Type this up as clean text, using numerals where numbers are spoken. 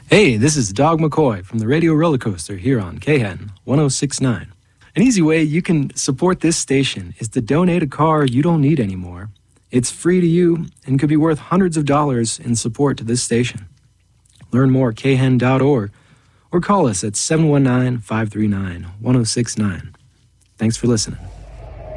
Hey, this is Dog McCoy from the Radio Roller Coaster here on KHEN 1069. An easy way you can support this station is to donate a car you don't need anymore. It's free to you and could be worth hundreds of dollars in support to this station. Learn more at khen.org or call us at 719-539-1069. Thanks for listening.